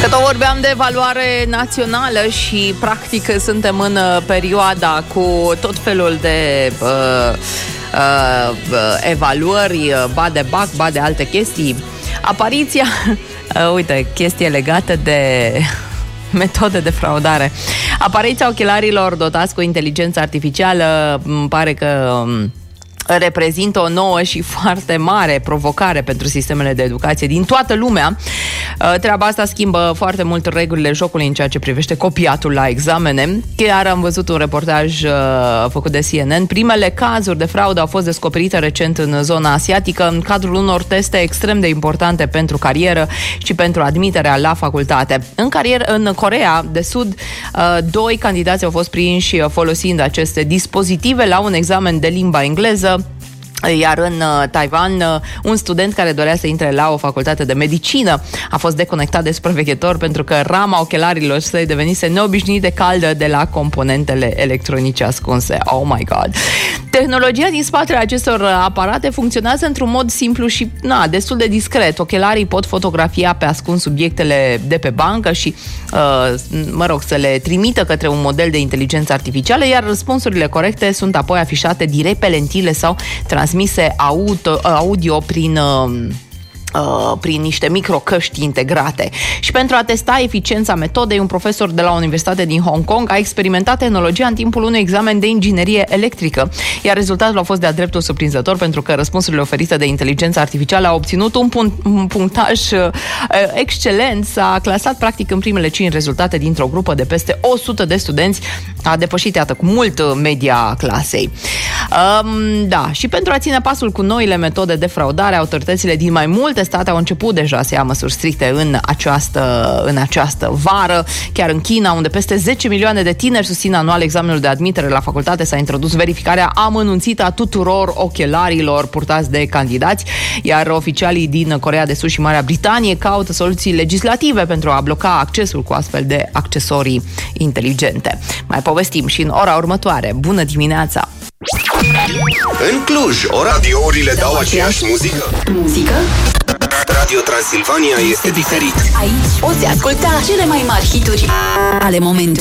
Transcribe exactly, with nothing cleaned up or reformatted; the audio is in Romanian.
Că tot vorbeam de evaluare națională și practic suntem în perioada cu tot felul de uh, uh, evaluări, ba de B A C, ba de alte chestii. Apariția, uh, uite, chestie legată de metode de fraudare. Apariția ochelarilor dotați cu inteligență artificială îmi pare că reprezintă o nouă și foarte mare provocare pentru sistemele de educație din toată lumea. Treaba asta schimbă foarte mult regulile jocului în ceea ce privește copiatul la examene. Chiar am văzut un reportaj făcut de C N N. Primele cazuri de fraudă au fost descoperite recent în zona asiatică în cadrul unor teste extrem de importante pentru carieră și pentru admiterea la facultate. În, carieră, în Coreea de Sud, doi candidați au fost prinși folosind aceste dispozitive la un examen de limba engleză. Iar în uh, Taiwan, uh, un student care dorea să intre la o facultate de medicină a fost deconectat de supraveghetor pentru că rama ochelarilor săi devenise neobișnuit de caldă de la componentele electronice ascunse. Oh my God! Tehnologia din spatele acestor aparate funcționează într-un mod simplu și na, destul de discret. Ochelarii pot fotografia pe ascuns subiectele de pe bancă și, uh, mă rog, să le trimită către un model de inteligență artificială, iar răspunsurile corecte sunt apoi afișate direct pe lentile sau transmise auto, audio prin... Uh, Uh, prin niște microcăști integrate. Și pentru a testa eficiența metodei, un profesor de la o universitate din Hong Kong a experimentat tehnologia în timpul unui examen de inginerie electrică, iar rezultatul a fost de-a dreptul surprinzător pentru că răspunsurile oferite de inteligența artificială au obținut un, pun- un punctaj uh, excelent. S-a clasat practic în primele cinci rezultate dintr-o grupă de peste o sută de studenți. A depășit, iată, cu mult media clasei. Um, da, și pentru a ține pasul cu noile metode de fraudare, autoritățile din mai multe state au început deja să ia măsuri stricte în această, în această vară. Chiar în China, unde peste zece milioane de tineri susțin anual examenul de admitere la facultate, s-a introdus verificarea amănunțită a tuturor ochelarilor purtați de candidați, iar oficialii din Coreea de Sud și Marea Britanie caută soluții legislative pentru a bloca accesul cu astfel de accesorii inteligente. Mai povestim și în ora următoare. Bună dimineața! În Cluj, ora radiourile dau aceeași muzică. Muzică? Radio Transilvania este diferit. Aici poți asculta cele mai mari hituri ale momentului.